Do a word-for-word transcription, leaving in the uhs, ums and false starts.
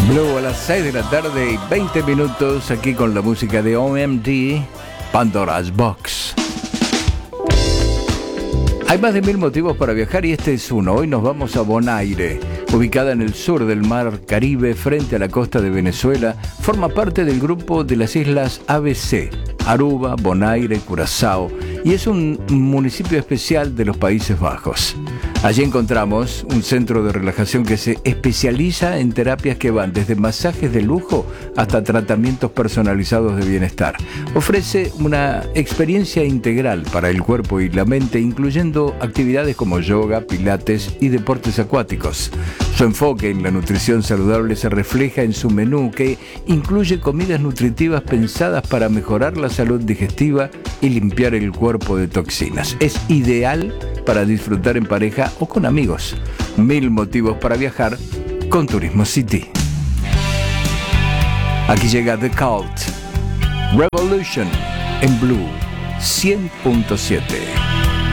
Blue a las seis de la tarde y veinte minutos aquí con la música de O M D, Pandora's Box. Hay más de mil motivos para viajar y este es uno. Hoy nos vamos a Bonaire, ubicada en el sur del mar Caribe frente a la costa de Venezuela. Forma parte del grupo de las islas A B C, Aruba, Bonaire, Curazao, y es un municipio especial de los Países Bajos. Allí encontramos un centro de relajación que se especializa en terapias que van desde masajes de lujo hasta tratamientos personalizados de bienestar. Ofrece una experiencia integral para el cuerpo y la mente, incluyendo actividades como yoga, pilates y deportes acuáticos. Su enfoque en la nutrición saludable se refleja en su menú, que incluye comidas nutritivas pensadas para mejorar la salud digestiva y limpiar el cuerpo de toxinas. Es ideal para disfrutar en pareja o con amigos. Mil motivos para viajar con Turismo City. Aquí llega The Cult, Revolution en Blue cien punto siete.